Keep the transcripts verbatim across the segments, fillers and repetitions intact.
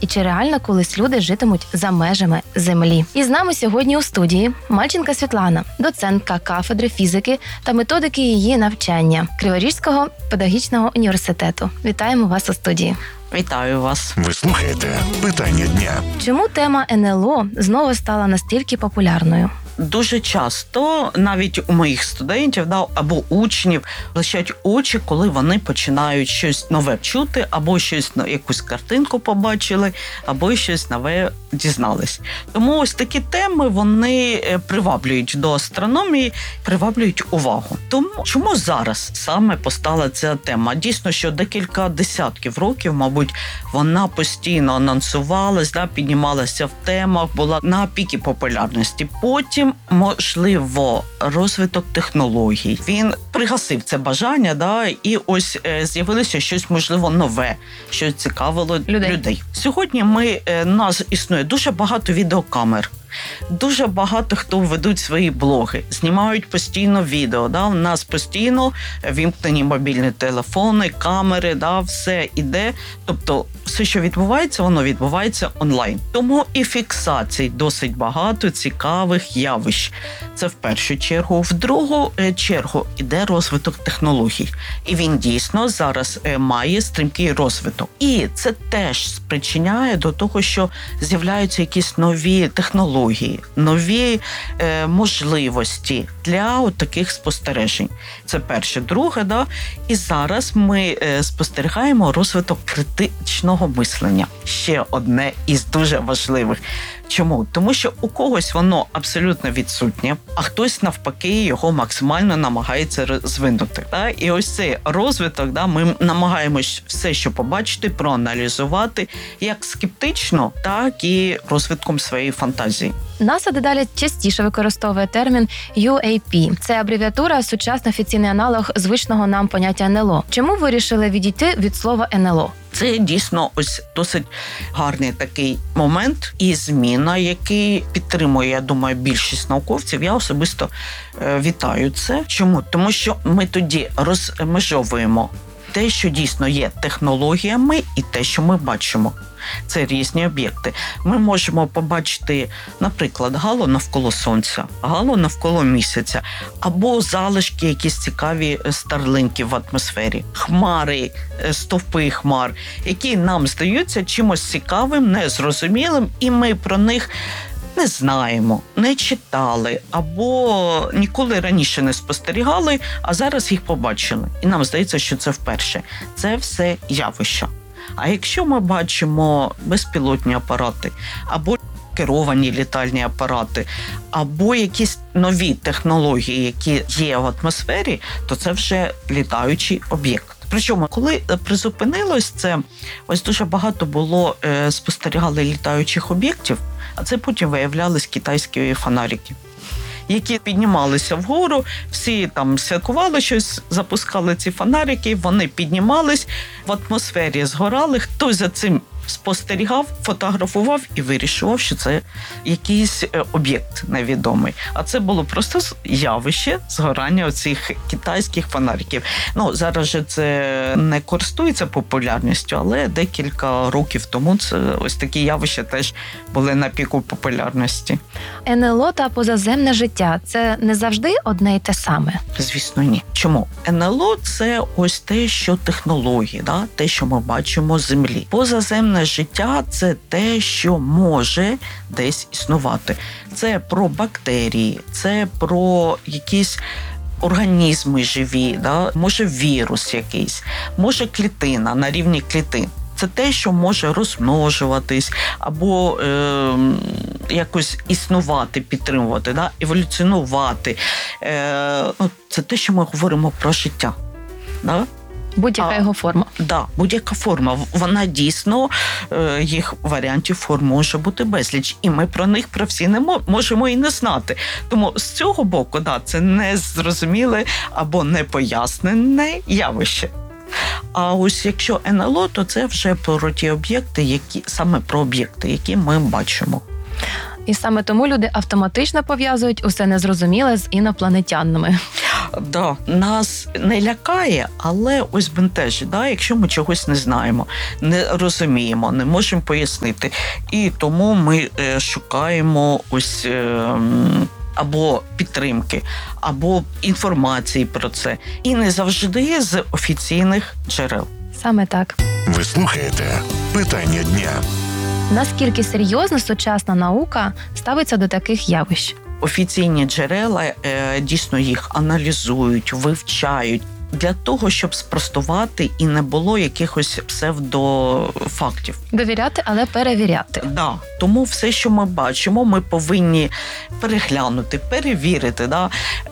і чи реально колись люди житимуть за межами Землі. І з нами сьогодні у студії Мальченка Світлана, доцентка кафедри фізики та методики її навчання Криворізького педагогічного університету. Вітаємо вас у студії. Вітаю вас. Ви слухаєте «Питання дня». Чому тема ен ел о знову стала настільки популярною? Дуже часто навіть у моїх студентів да, або учнів блищать очі, коли вони починають щось нове чути, або щось, якусь картинку побачили, або щось нове дізнались. Тому ось такі теми, вони приваблюють до астрономії, приваблюють увагу. Тому чому зараз саме постала ця тема? Дійсно, що декілька десятків років, мабуть, вона постійно анонсувалась, да, піднімалася в темах, була на пікі популярності. Потім можливо, розвиток технологій. Він пригасив це бажання, да, і ось е, з'явилося щось, можливо, нове, що цікавило людей. людей. Сьогодні ми, е, нас існує дуже багато відеокамер. Дуже багато хто ведуть свої блоги, знімають постійно відео. Да? У нас постійно вімкнені мобільні телефони, камери, да? Все іде. Тобто все, що відбувається, воно відбувається онлайн. Тому і фіксацій досить багато цікавих явищ. Це в першу чергу. В другу чергу іде розвиток технологій. І він дійсно зараз має стрімкий розвиток. І це теж спричиняє до того, що з'являються якісь нові технології, нові е, можливості для от таких спостережень. Це перше. Друге, да? І зараз ми е, спостерігаємо розвиток критичного мислення. Ще одне із дуже важливих. Чому? Тому що у когось воно абсолютно відсутнє, а хтось навпаки його максимально намагається розвинути. Да? І ось цей розвиток, да, ми намагаємось все, що побачити, проаналізувати як скептично, так і розвитком своєї фантазії. НАСА дедалі частіше використовує термін ю ей пі. Це абревіатура, сучасний офіційний аналог звичного нам поняття ен ел о. Чому вирішили відійти від слова ен ел о? Це дійсно ось досить гарний такий момент і зміна, який підтримує, я думаю, більшість науковців. Я особисто е, вітаю це. Чому? Тому що ми тоді розмежовуємо те, що дійсно є технологіями, і те, що ми бачимо. Це різні об'єкти. Ми можемо побачити, наприклад, гало навколо Сонця, гало навколо Місяця, або залишки якісь цікаві старлинків в атмосфері, хмари, стовпи хмар, які нам здаються чимось цікавим, незрозумілим, і ми про них не знаємо, не читали, або ніколи раніше не спостерігали, а зараз їх побачили. І нам здається, що це вперше. Це все явища. А якщо ми бачимо безпілотні апарати, або керовані літальні апарати, або якісь нові технології, які є в атмосфері, то це вже літаючий об'єкт. Причому, коли призупинилось це, ось дуже багато було, е, спостерігали літаючих об'єктів, а це потім виявлялись китайські фонарики, які піднімалися вгору, всі там святкували щось, запускали ці фонарики, вони піднімались, в атмосфері згорали, хтось за цим спостерігав, фотографував і вирішував, що це якийсь об'єкт невідомий. А це було просто явище згорання оцих китайських фонариків. Ну, зараз же це не користується популярністю, але декілька років тому це ось такі явища теж були на піку популярності. ен ел о та позаземне життя – це не завжди одне й те саме? Звісно, ні. Чому? ен ел о – це ось те, що технології, да? Те, що ми бачимо з Землі. Позаземне життя – це те, що може десь існувати. Це про бактерії, це про якісь організми живі, да? Може вірус якийсь, може клітина на рівні клітин. Це те, що може розмножуватись або е, якось існувати, підтримувати, да? Еволюціонувати. Е, ну, це те, що ми говоримо про життя. Да? Будь-яка а, його форма. Так, да, будь-яка форма. Вона дійсно, е, їх варіантів форм може бути безліч. І ми про них, про всі не можемо і не знати. Тому з цього боку, да, це незрозуміле або непояснене явище. А ось якщо ен ел о, то це вже про ті об'єкти, які саме про об'єкти, які ми бачимо. І саме тому люди автоматично пов'язують усе незрозуміле з інопланетянами. Да, нас не лякає, але ось бентежить, да, якщо ми чогось не знаємо, не розуміємо, не можемо пояснити. І тому ми е, шукаємо ось е, або підтримки, або інформації про це. І не завжди з офіційних джерел. Саме так. Ви слухаєте питання дня. Наскільки серйозно сучасна наука ставиться до таких явищ? Офіційні джерела е, дійсно їх аналізують, вивчають для того, щоб спростувати і не було якихось псевдофактів. Довіряти, але перевіряти. Да. Тому все, що ми бачимо, ми повинні переглянути, перевірити, да,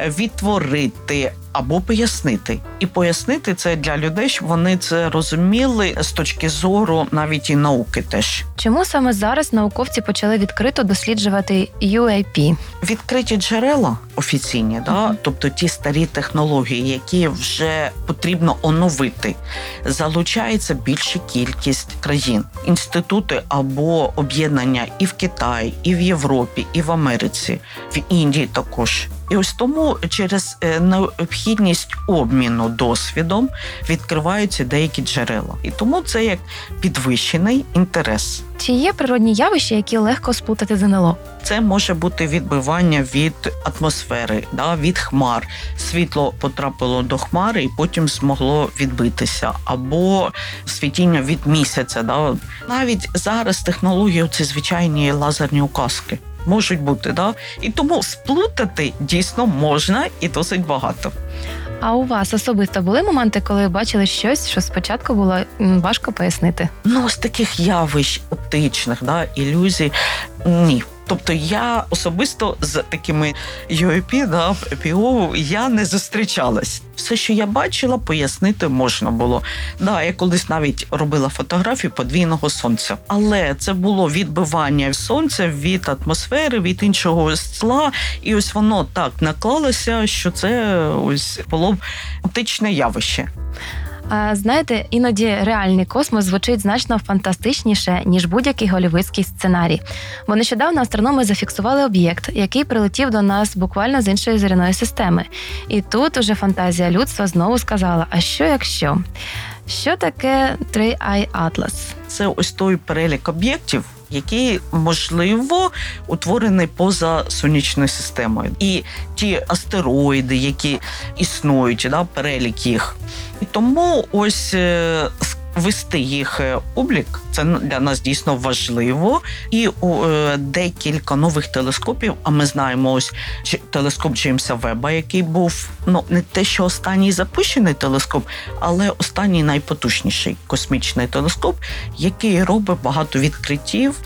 відтворити або пояснити. І пояснити це для людей, щоб вони це розуміли з точки зору навіть і науки теж. Чому саме зараз науковці почали відкрито досліджувати ю ей пі? Відкриті джерела офіційні, да, uh-huh. тобто ті старі технології, які вже потрібно оновити, залучається більша кількість країн. Інститути або об'єднання і в Китаї, і в Європі, і в Америці, в Індії також. І ось тому через необхідність обміну досвідом відкриваються деякі джерела. І тому це як підвищений інтерес. Чи є природні явища, які легко сплутати з ен ел о? Це може бути відбивання від атмосфери, да, від хмар. Світло потрапило до хмари і потім змогло відбитися. Або світіння від місяця. Да. Навіть зараз технології – це звичайні лазерні указки. Можуть бути, да? І тому сплутати дійсно можна і досить багато. А у вас особисто були моменти, коли ви бачили щось, що спочатку було важко пояснити? Ну, з таких явищ оптичних, да, ілюзій – ні. Тобто я особисто з такими ю ей пі, да, пі о, я не зустрічалась. Все, що я бачила, пояснити можна було. Да, я колись навіть робила фотографію подвійного сонця. Але це було відбивання сонця від атмосфери, від іншого скла. І ось воно так наклалося, що це ось було оптичне явище. А, знаєте, іноді реальний космос звучить значно фантастичніше, ніж будь-який голлівудський сценарій. Бо нещодавно астрономи зафіксували об'єкт, який прилетів до нас буквально з іншої зоряної системи. І тут уже фантазія людства знову сказала, а що якщо? Що таке Three Eye Atlas? Це ось той перелік об'єктів, який, можливо, утворений поза сонячною системою. І ті астероїди, які існують, да, перелік їх. І тому ось вести їх облік, це для нас дійсно важливо. І е, декілька нових телескопів, а ми знаємо ось телескоп Джеймса Веба, який був, ну, не те, що останній запущений телескоп, але останній найпотужніший космічний телескоп, який робить багато відкриттів.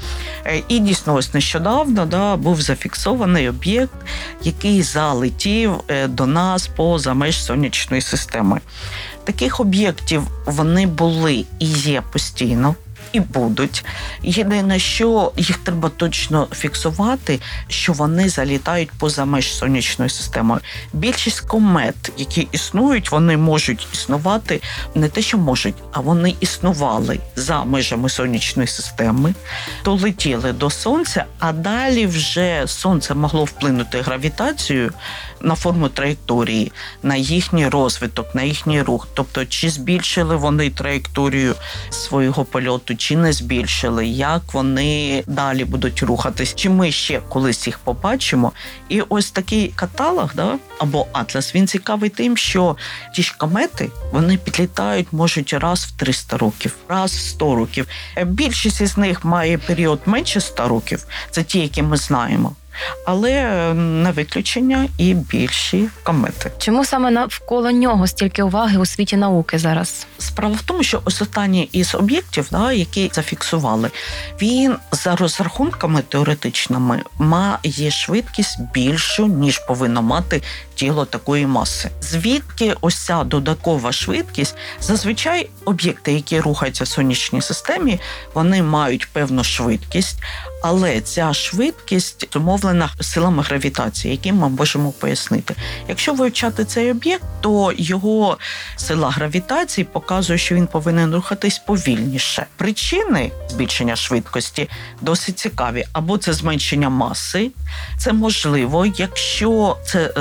І дійсно ось нещодавно, да, був зафіксований об'єкт, який залетів до нас поза меж сонячної системи. Таких об'єктів вони були і є постійно, і будуть. Єдине, що їх треба точно фіксувати, що вони залітають поза меж сонячної системи. Більшість комет, які існують, вони можуть існувати не те, що можуть, а вони існували за межами сонячної системи, долетіли до Сонця, а далі вже Сонце могло вплинути гравітацією на форму траєкторії, на їхній розвиток, на їхній рух. Тобто, чи збільшили вони траєкторію свого польоту, чи не збільшили, як вони далі будуть рухатись, чи ми ще колись їх побачимо. І ось такий каталог, да, або атлас, він цікавий тим, що ті ж комети, вони підлітають, можуть раз в триста років, раз в сто років. Більшість із них має період менше ста років, це ті, які ми знаємо. Але на виключення і більші комети. Чому саме навколо нього стільки уваги у світі науки зараз? Справа в тому, що ось останній із об'єктів, да, які зафіксували, він за розрахунками теоретичними має швидкість більшу, ніж повинно мати тіло такої маси. Звідки ось ця додаткова швидкість? Зазвичай об'єкти, які рухаються в сонячній системі, вони мають певну швидкість, але ця швидкість зумовлена силами гравітації, які ми можемо пояснити. Якщо вивчати цей об'єкт, то його сила гравітації показує, що він повинен рухатись повільніше. Причини збільшення швидкості досить цікаві. Або це зменшення маси. Це можливо, якщо це стандарт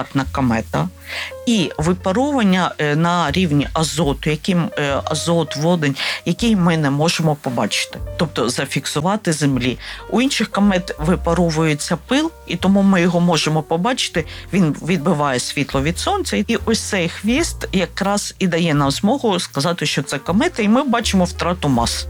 нестандартна комета, і випаровування на рівні азоту, яким азот, водень, який ми не можемо побачити, тобто зафіксувати Землі. У інших комет випаровується пил, і тому ми його можемо побачити, він відбиває світло від сонця, і ось цей хвіст якраз і дає нам змогу сказати, що це комета, і ми бачимо втрату мас.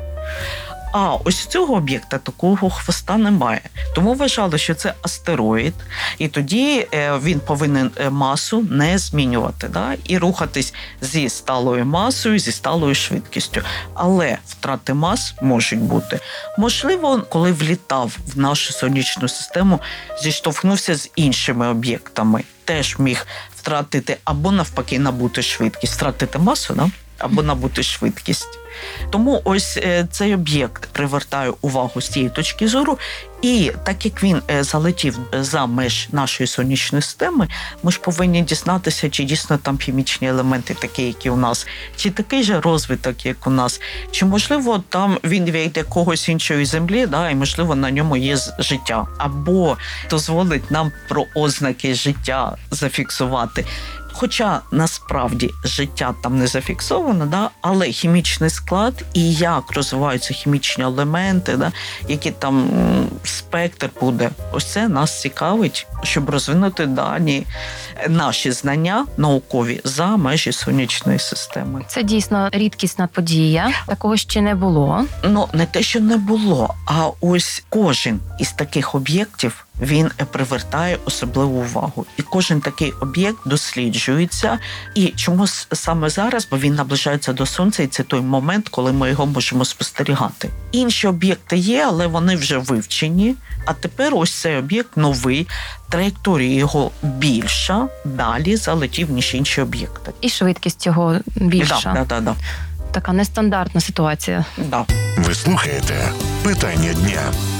А ось цього об'єкта такого хвоста немає. Тому вважали, що це астероїд, і тоді він повинен масу не змінювати, да? І рухатись зі сталою масою, зі сталою швидкістю. Але втрати мас можуть бути. Можливо, коли влітав в нашу сонячну систему, зіштовхнувся з іншими об'єктами, теж міг втратити або навпаки набути швидкість, втратити масу, да? Або набути швидкість. Тому ось цей об'єкт привертає увагу з цієї точки зору, і так як він залетів за меж нашої сонячної системи, ми ж повинні дізнатися, чи дійсно там хімічні елементи такі, які у нас, чи такий же розвиток, як у нас, чи, можливо, там він від якогось іншої землі, да, і, можливо, на ньому є життя, або дозволить нам про ознаки життя зафіксувати. Хоча насправді життя там не зафіксовано, да, але хімічний склад і як розвиваються хімічні елементи, да, які там спектр буде, ось це нас цікавить, щоб розвинути дані, наші знання наукові за межі сонячної системи. Це дійсно рідкісна подія, такого ще не було. Ну, не те, що не було, а ось кожен із таких об'єктів, він привертає особливу увагу. І кожен такий об'єкт досліджується. І чому саме зараз? Бо він наближається до Сонця, і це той момент, коли ми його можемо спостерігати. Інші об'єкти є, але вони вже вивчені. А тепер ось цей об'єкт новий, траєкторія його більша, далі залетів, ніж інші об'єкти. І швидкість його більша. Да, да, да, да. Така нестандартна ситуація. Да. Ви слухаєте «Питання дня».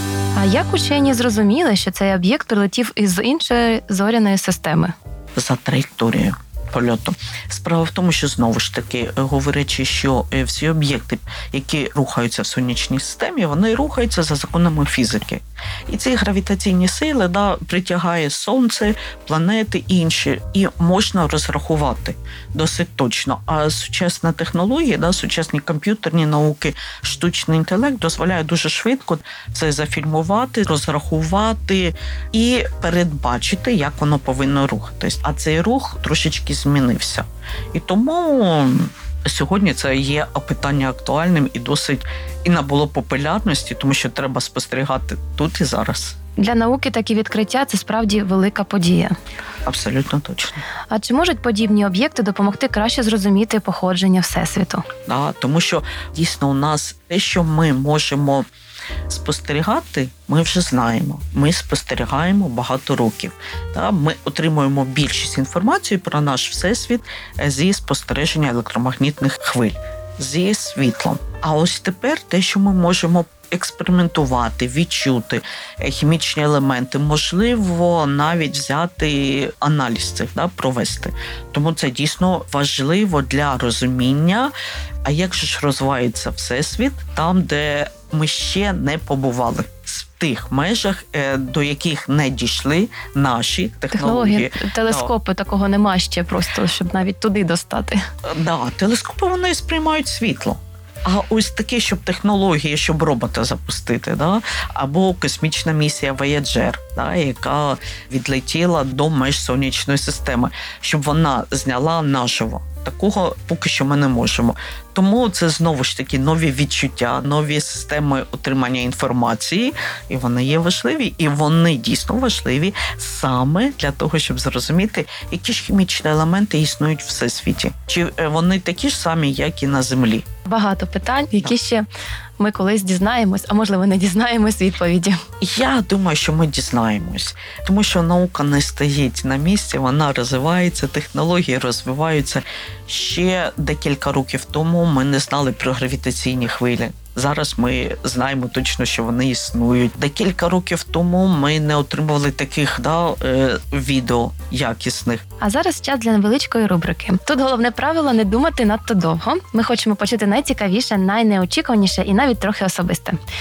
А як учені зрозуміли, що цей об'єкт прилетів із іншої зоряної системи? За траєкторією польоту. Справа в тому, що, знову ж таки, говорячи, що всі об'єкти, які рухаються в сонячній системі, вони рухаються за законами фізики. І ці гравітаційні сили, да, притягає Сонце, планети і інші. І можна розрахувати досить точно. А сучасна технологія, да, сучасні комп'ютерні науки, штучний інтелект дозволяє дуже швидко це зафільмувати, розрахувати і передбачити, як воно повинно рухатись. А цей рух трошечки змінився. І тому сьогодні це є питання актуальним і досить і набуло популярності, тому що треба спостерігати тут і зараз. Для науки такі відкриття – це справді велика подія. Абсолютно точно. А чи можуть подібні об'єкти допомогти краще зрозуміти походження Всесвіту? Да, тому що дійсно у нас те, що ми можемо спостерігати, ми вже знаємо. Ми спостерігаємо багато років. Ми отримуємо більшість інформації про наш Всесвіт зі спостереження електромагнітних хвиль, зі світлом. А ось тепер те, що ми можемо експериментувати, відчути хімічні елементи, можливо, навіть взяти аналіз цих, да, провести. Тому це дійсно важливо для розуміння, а як же ж розвивається Всесвіт там, де ми ще не побували, в тих межах, до яких не дійшли наші технології. Технології, телескопи да. Такого нема ще просто, щоб навіть туди достати. Да, телескопи, вони сприймають світло. А ось таке, щоб технології, щоб робота запустити, да? Або космічна місія Voyager, да? Яка відлетіла до меж сонячної системи, щоб вона зняла наживо. Такого поки що ми не можемо. Тому це знову ж таки нові відчуття, нові системи отримання інформації, і вони є важливі, і вони дійсно важливі саме для того, щоб зрозуміти, які ж хімічні елементи існують в всесвіті. Чи вони такі ж самі, як і на Землі? Багато питань, які ще ми колись дізнаємось, а можливо не дізнаємось відповіді. Я думаю, що ми дізнаємось, тому що наука не стоїть на місці, вона розвивається, технології розвиваються. Ще декілька років тому ми не знали про гравітаційні хвилі. Зараз ми знаємо точно, що вони існують. Декілька років тому ми не отримували таких да, е, відео якісних. А зараз час для невеличкої рубрики. Тут головне правило – не думати надто довго. Ми хочемо почути найцікавіше, найнеочікуваніше і навіть трохи особисте.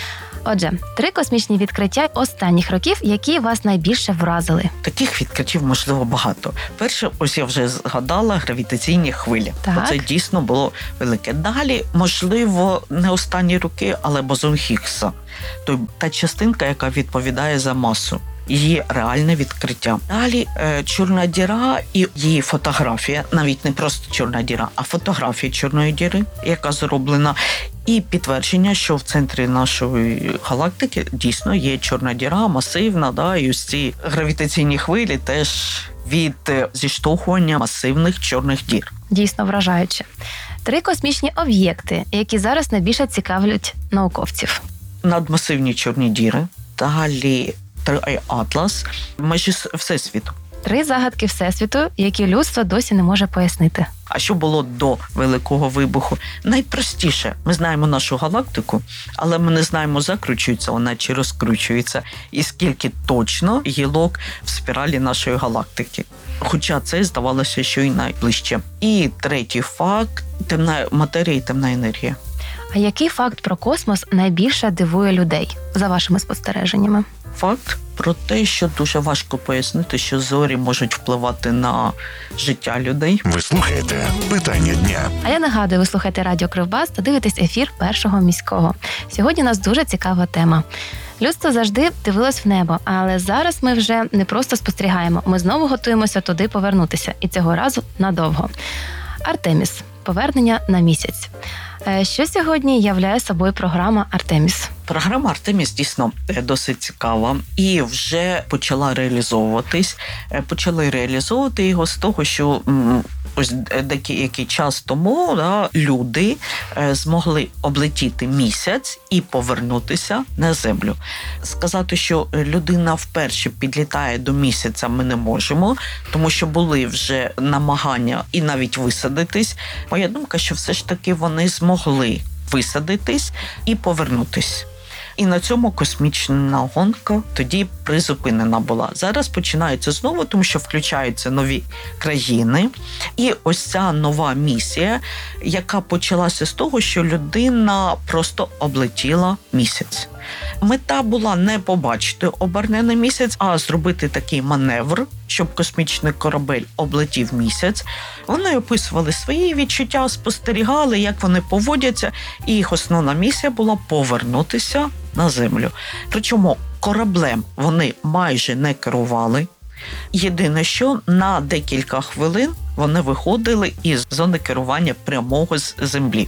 Отже, три космічні відкриття останніх років, які вас найбільше вразили. Таких відкриттів, можливо, багато. Перше, ось я вже згадала, гравітаційні хвилі. Так. Це дійсно було велике. Далі, можливо, не останні роки, але бозон Хіггса. Тобто та частинка, яка відповідає за масу. Її реальне відкриття. Далі е, чорна діра і її фотографія, навіть не просто чорна діра, а фотографія чорної діри, яка зроблена, і підтвердження, що в центрі нашої галактики дійсно є чорна діра, масивна, да, і ось ці гравітаційні хвилі теж від е, зіштовхування масивних чорних дір. Дійсно вражаюче. Три космічні об'єкти, які зараз найбільше цікавлять науковців. Надмасивні чорні діри, далі Три-Атлас, межі Всесвіту. Три загадки Всесвіту, які людство досі не може пояснити. А що було до Великого вибуху? Найпростіше. Ми знаємо нашу галактику, але ми не знаємо, закручується вона чи розкручується, і скільки точно гілок в спіралі нашої галактики. Хоча це здавалося, що і найближче. І третій факт – темна матерія і темна енергія. А який факт про космос найбільше дивує людей, за вашими спостереженнями? Факт про те, що дуже важко пояснити, що зорі можуть впливати на життя людей. Ви слухаєте «Питання дня». А я нагадую, ви слухаєте Радіо Кривбас та дивитесь ефір Першого міського. Сьогодні у нас дуже цікава тема. Людство завжди дивилось в небо, але зараз ми вже не просто спостерігаємо, ми знову готуємося туди повернутися, і цього разу надовго. Артеміс – повернення на місяць. Що сьогодні являє собою програма Артеміс? Програма Артеміс дійсно досить цікава і вже почала реалізовуватись. Почали реалізовувати його з того, що ось деякий час тому да, люди змогли облетіти місяць і повернутися на Землю. Сказати, що людина вперше підлітає до місяця, ми не можемо, тому що були вже намагання і навіть висадитись. Моя думка, що все ж таки вони змогли висадитись і повернутись. І на цьому космічна гонка тоді призупинена була. Зараз починається знову, тому що включаються нові країни. І ось ця нова місія, яка почалася з того, що людина просто облетіла місяць. Мета була не побачити обернений місяць, а зробити такий маневр, щоб космічний корабель облетів місяць. Вони описували свої відчуття, спостерігали, як вони поводяться, і їх основна місія була повернутися на Землю. Причому кораблем вони майже не керували. Єдине, що на декілька хвилин вони виходили із зони керування прямого з Землі.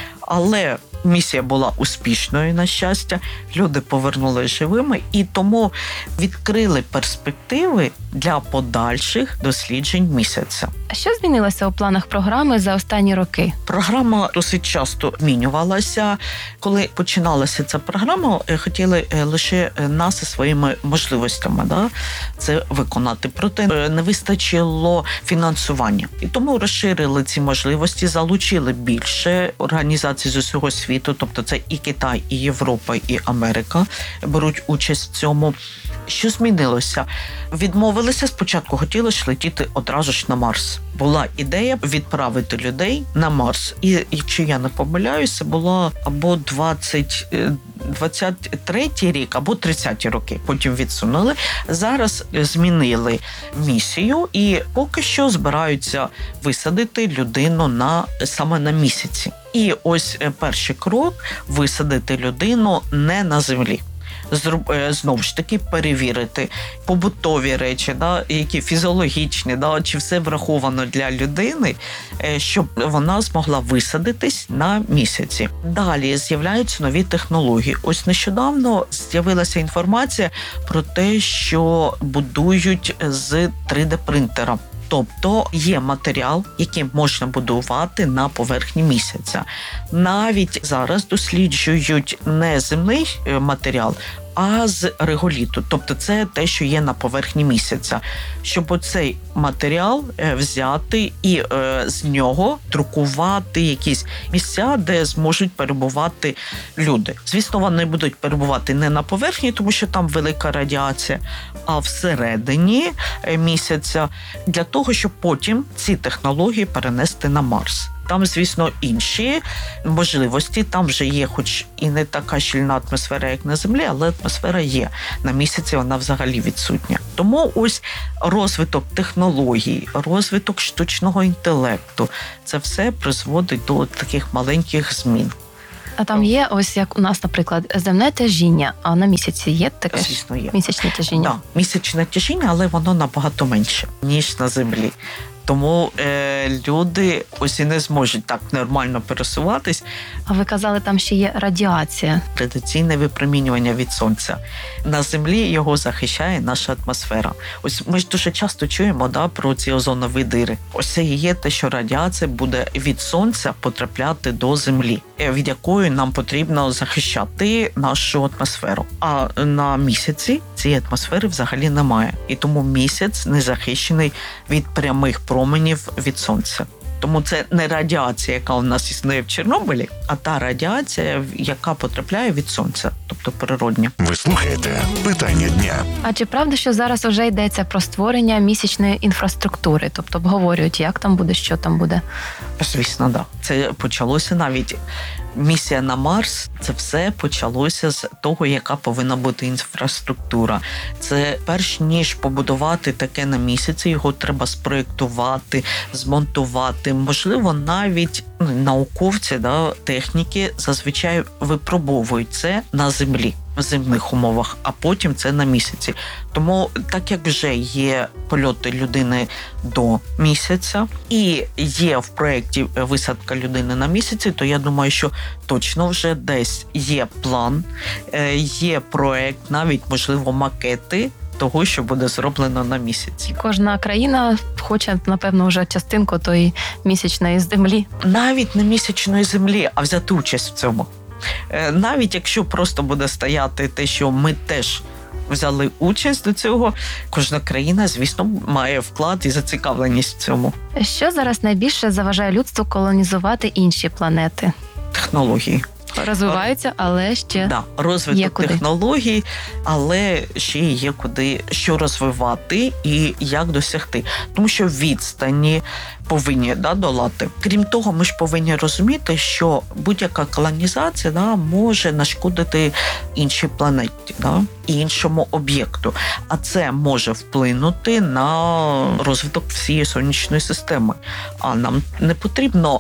Але місія була успішною, на щастя, люди повернулися живими і тому відкрили перспективи для подальших досліджень місяця. А що змінилося у планах програми за останні роки? Програма досить часто змінювалася. Коли починалася ця програма, хотіли лише нас своїми можливостями да, це виконати. Проте не вистачило фінансування. І тому розширили ці можливості, залучили більше організацій з усього світу, тобто це і Китай, і Європа, і Америка беруть участь в цьому. Що змінилося? Відмовилися спочатку, хотіли ж летіти одразу ж на Марс. Була ідея відправити людей на Марс. І, якщо я не помиляюся, було або двадцять, двадцять третій рік, або тридцяті роки. Потім відсунули. Зараз змінили місію і поки що збираються висадити людину на, саме на місяці. І ось перший крок – висадити людину не на Землі. Знову ж таки перевірити побутові речі, да, які фізіологічні, да, чи все враховано для людини, щоб вона змогла висадитись на місяці. Далі з'являються нові технології. Ось нещодавно з'явилася інформація про те, що будують з три де-принтера. Тобто є матеріал, який можна будувати на поверхні місяця. Навіть зараз досліджують не земний матеріал, а з реголіту. Тобто це те, що є на поверхні місяця. Щоб оцей матеріал взяти і е, з нього друкувати якісь місця, де зможуть перебувати люди. Звісно, вони будуть перебувати не на поверхні, тому що там велика радіація, а всередині місяця, для того, щоб потім ці технології перенести на Марс. Там, звісно, інші можливості. Там вже є, хоч і не така щільна атмосфера, як на Землі, але атмосфера є. На місяці вона взагалі відсутня. Тому ось розвиток технологій, розвиток штучного інтелекту – це все призводить до таких маленьких змін. А там є, ось як у нас, наприклад, земне тяжіння, а на місяці є таке ж Звісно, є. місячне тяжіння? Так, місячне тяжіння, але воно набагато менше, ніж на Землі. Тому е, люди ось і не зможуть так нормально пересуватись. А ви казали, там ще є радіація. Радіаційне випромінювання від сонця. На Землі його захищає наша атмосфера. Ось ми ж дуже часто чуємо, да, про ці озонові дири. Ось це і є те, що радіація буде від сонця потрапляти до Землі, від якої нам потрібно захищати нашу атмосферу. А на місяці цієї атмосфери взагалі немає. І тому місяць не захищений від прямих променів від сонця. Тому це не радіація, яка у нас існує в Чорнобилі, а та радіація, яка потрапляє від сонця, тобто природня. Ви слухаєте питання дня. А чи правда, що зараз вже йдеться про створення місячної інфраструктури? Тобто обговорюють, як там буде, що там буде? Звісно, да. Це почалося навіть. Місія на Марс – це все почалося з того, яка повинна бути інфраструктура. Це перш ніж побудувати таке на місяці, його треба спроєктувати, змонтувати. Можливо, навіть науковці, да, техніки зазвичай випробовують це на Землі, в земних умовах, а потім це на місяці. Тому, так як вже є польоти людини до місяця і є в проєкті висадка людини на місяці, то я думаю, що точно вже десь є план, є проєкт, навіть, можливо, макети того, що буде зроблено на місяці. Кожна країна хоче, напевно, вже частинку тої місячної землі. Навіть не місячної землі, а взяти участь в цьому. Навіть якщо просто буде стояти те, що ми теж взяли участь до цього, кожна країна, звісно, має вклад і зацікавленість в цьому. Що зараз найбільше заважає людству колонізувати інші планети? Технології. Розвиваються, але ще да, розвиток є куди. технологій, але ще є куди, що розвивати і як досягти. Тому що відстані повинні, да, долати. Крім того, ми ж повинні розуміти, що будь-яка колонізація, да, може нашкодити іншій планеті, да, іншому об'єкту. А це може вплинути на розвиток всієї сонячної системи. А нам не потрібно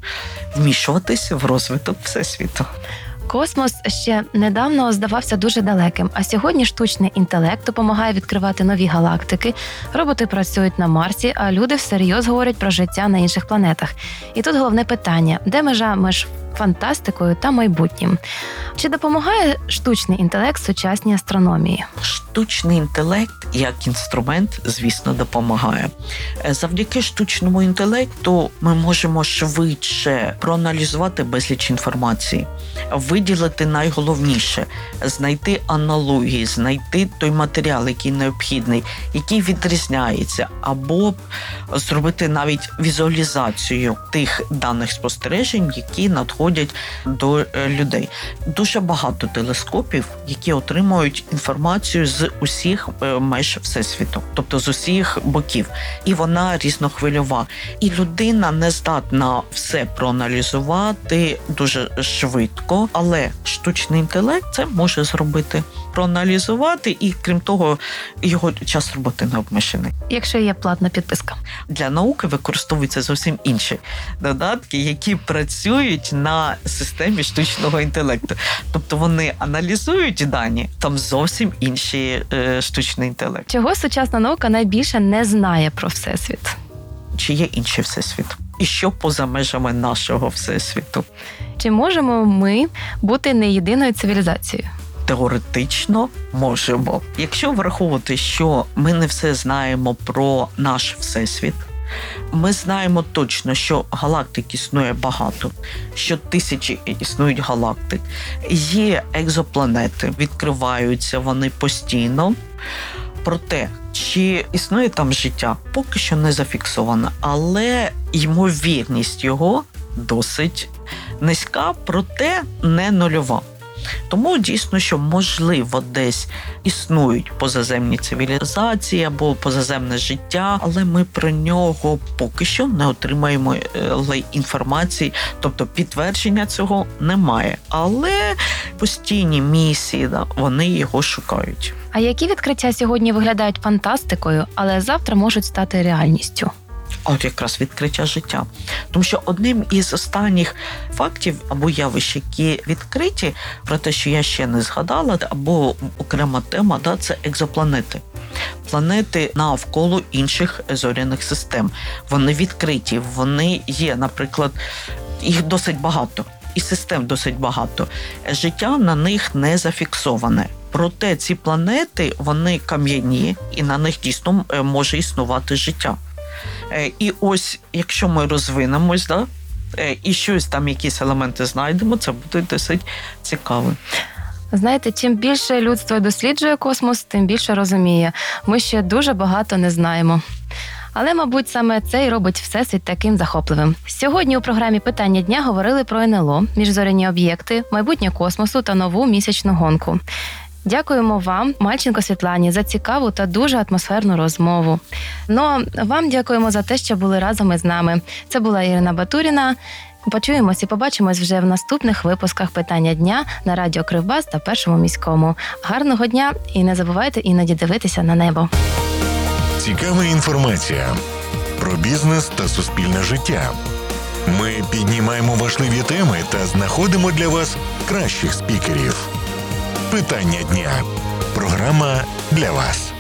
вмішуватися в розвиток Всесвіту. Космос ще недавно здавався дуже далеким, а сьогодні штучний інтелект допомагає відкривати нові галактики, роботи працюють на Марсі, а люди всерйоз говорять про життя на інших планетах. І тут головне питання – де межа між фантастикою та майбутнім? Чи допомагає штучний інтелект сучасній астрономії? Штучний інтелект як інструмент, звісно, допомагає. Завдяки штучному інтелекту ми можемо швидше проаналізувати безліч інформації, виділити найголовніше, знайти аналогії, знайти той матеріал, який необхідний, який відрізняється, або зробити навіть візуалізацію тих даних спостережень, які надходять до людей. Дуже багато телескопів, які отримують інформацію з усіх меж Всесвіту, тобто з усіх боків. І вона різнохвильова. І людина не здатна все проаналізувати дуже швидко, але штучний інтелект це може зробити. Проаналізувати, і, крім того, його час роботи не обмежений. Якщо є платна підписка. Для науки використовуються зовсім інші додатки, які працюють на системі штучного інтелекту. Тобто вони аналізують дані, там зовсім інший е, штучний інтелект. Чого сучасна наука найбільше не знає про Всесвіт? Чи є інший Всесвіт? І що поза межами нашого Всесвіту? Чи можемо ми бути не єдиною цивілізацією? Теоретично можемо. Якщо враховувати, що ми не все знаємо про наш Всесвіт, ми знаємо точно, що галактик існує багато, що тисячі існують галактик. Є екзопланети, відкриваються вони постійно. Проте, чи існує там життя, поки що не зафіксовано, але ймовірність його досить низька, проте не нульова. Тому дійсно, що можливо десь існують позаземні цивілізації або позаземне життя, але ми про нього поки що не отримаємо інформації, тобто підтвердження цього немає. Але постійні місії, да, вони його шукають. А які відкриття сьогодні виглядають фантастикою, але завтра можуть стати реальністю? А от якраз відкриття життя. Тому що одним із останніх фактів або явищ, які відкриті, про те, що я ще не згадала, або окрема тема, да, це екзопланети. Планети навколо інших зоряних систем. Вони відкриті, вони є, наприклад, їх досить багато, і систем досить багато. Життя на них не зафіксоване. Проте ці планети, вони кам'яні, і на них дійсно може існувати життя. І ось, якщо ми розвинемось, да, і щось там, якісь елементи знайдемо, це буде досить цікаво. Знаєте, чим більше людство досліджує космос, тим більше розуміє. Ми ще дуже багато не знаємо. Але, мабуть, саме це і робить Всесвіт таким захопливим. Сьогодні у програмі «Питання дня» говорили про ен ел о, міжзоряні об'єкти, майбутнє космосу та нову місячну гонку. Дякуємо вам, Мальченко Світлані, за цікаву та дуже атмосферну розмову. Ну, а вам дякуємо за те, що були разом із нами. Це була Ірина Батуріна. Почуємось і побачимось вже в наступних випусках «Питання дня» на радіо Кривбас та Першому міському. Гарного дня і не забувайте іноді дивитися на небо. Цікава інформація про бізнес та суспільне життя. Ми піднімаємо важливі теми та знаходимо для вас кращих спікерів. Питання дня. Програма для вас.